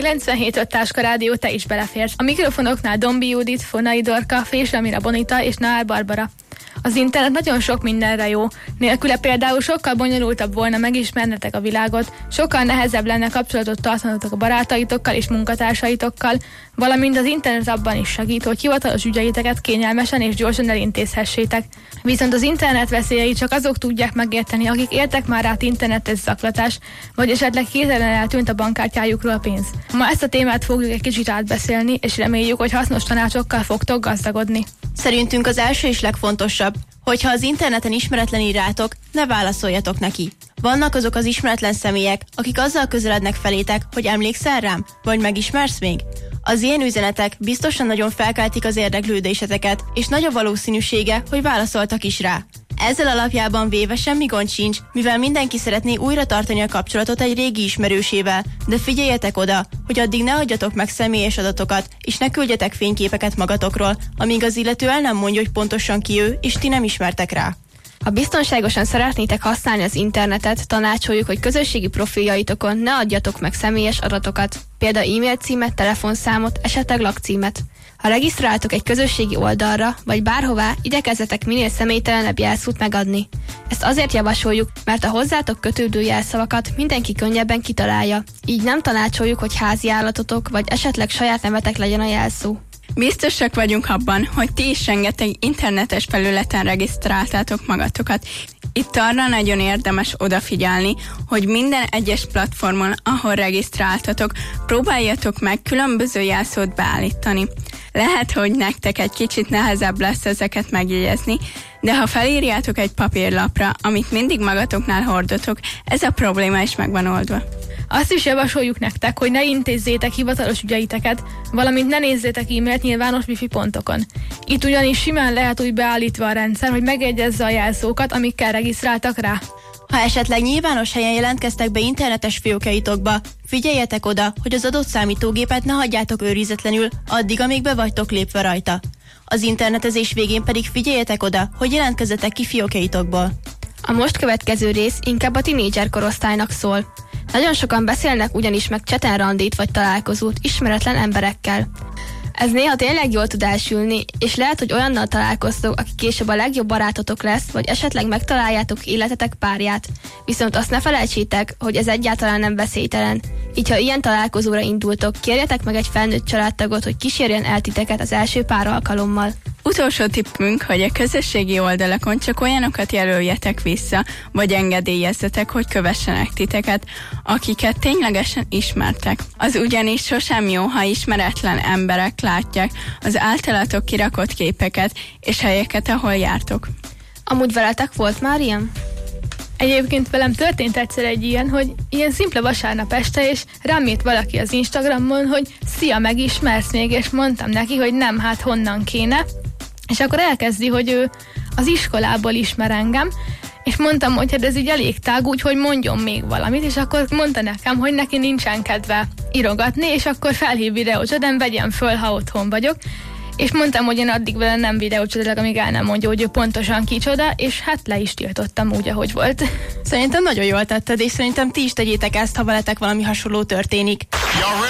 97.5 Táska Rádió, te is beleférsz. A mikrofonoknál Dombi Judit, Fonai Dorka, Fés Ramira Bonita és Naál Barbara. Az internet nagyon sok mindenre jó. Nélküle például sokkal bonyolultabb volna megismernetek a világot, sokkal nehezebb lenne kapcsolatot tartanatok a barátaitokkal és munkatársaitokkal, valamint az internet abban is segít, hogy hivatalos ügyeiteket kényelmesen és gyorsan elintézhessétek. Viszont az internet veszélyeit csak azok tudják megérteni, akik éltek már át internetes zaklatás, vagy esetleg hirtelen eltűnt a bankkártyájukról a pénz. Ma ezt a témát fogjuk egy kicsit átbeszélni, és reméljük, hogy hasznos tanácsokkal fogtok gazdagodni. Szerintünk az első és legfontosabb, hogyha az interneten ismeretlen ír rátok, ne válaszoljatok neki. Vannak azok az ismeretlen személyek, akik azzal közelednek felétek, hogy emlékszel rám, vagy megismersz még? Az ilyen üzenetek biztosan nagyon felkeltik az érdeklődéseteket, és nagy a valószínűsége, hogy válaszoltak is rá. Ezzel alapjában véve semmi gond sincs, mivel mindenki szeretné újra tartani a kapcsolatot egy régi ismerősével, de figyeljetek oda, hogy addig ne adjatok meg személyes adatokat, és ne küldjetek fényképeket magatokról, amíg az illető el nem mondja, hogy pontosan ki ő, és ti nem ismertek rá. Ha biztonságosan szeretnétek használni az internetet, tanácsoljuk, hogy közösségi profiljaitokon ne adjatok meg személyes adatokat, például e-mail címet, telefonszámot, esetleg lakcímet. Ha regisztráltok egy közösségi oldalra, vagy bárhová, igyekezzetek minél személytelenebb jelszót megadni. Ezt azért javasoljuk, mert a hozzátok kötődő jelszavakat mindenki könnyebben kitalálja. Így nem tanácsoljuk, hogy házi állatotok, vagy esetleg saját nevetek legyen a jelszó. Biztosak vagyunk abban, hogy ti is rengeteg internetes felületen regisztráltátok magatokat. Itt arra nagyon érdemes odafigyelni, hogy minden egyes platformon, ahol regisztráltatok, próbáljatok meg különböző jelszót beállítani. Lehet, hogy nektek egy kicsit nehezebb lesz ezeket megjegyezni, de ha felírjátok egy papírlapra, amit mindig magatoknál hordotok, ez a probléma is meg van oldva. Azt is javasoljuk nektek, hogy ne intézzétek hivatalos ügyeiteket, valamint ne nézzétek e-mailt nyilvános wifi pontokon. Itt ugyanis simán lehet úgy beállítva a rendszer, hogy megjegyezze a jelszókat, amikkel regisztráltak rá. Ha esetleg nyilvános helyen jelentkeztek be internetes fiókjaitokba, figyeljetek oda, hogy az adott számítógépet ne hagyjátok őrizetlenül, addig, amíg be vagytok lépve rajta. Az internetezés végén pedig figyeljetek oda, hogy jelentkezzetek ki fiókjaitokból. A most következő rész inkább a tinédzser korosztálynak szól. Nagyon sokan beszélnek ugyanis meg cseten randit vagy találkozót ismeretlen emberekkel. Ez néha tényleg jól tud elsülni, és lehet, hogy olyannal találkoztok, aki később a legjobb barátotok lesz, vagy esetleg megtaláljátok életetek párját. Viszont azt ne felejtsétek, hogy ez egyáltalán nem veszélytelen. Így ha ilyen találkozóra indultok, kérjetek meg egy felnőtt családtagot, hogy kísérjen el titeket az első pár alkalommal. Utolsó tippünk, hogy a közösségi oldalakon csak olyanokat jelöljetek vissza, vagy engedélyezzetek, hogy kövessenek titeket, akiket ténylegesen ismertek. Az ugyanis sosem jó, ha ismeretlen emberek látják az általatok kirakott képeket és helyeket, ahol jártok. Amúgy veletek volt már ilyen? Egyébként velem történt egyszer egy ilyen, hogy ilyen szimple vasárnap este, és rám írt valaki az Instagramon, hogy szia, megismersz még, és mondtam neki, hogy nem, hát honnan kéne. És akkor elkezdi, hogy ő az iskolából ismer engem, és mondtam, hogy hát ez így elég tág, úgyhogy mondjon még valamit, és akkor mondta nekem, hogy neki nincsen kedve írogatni, és akkor felhív videócsadán, vegyem föl, ha otthon vagyok. És mondtam, hogy én addig vele nem videócsodálok, amíg el nem mondja, hogy ő pontosan kicsoda, és hát le is tiltottam úgy, ahogy volt. Szerintem nagyon jól tetted, és szerintem ti is tegyétek ezt, ha veletek valami hasonló történik.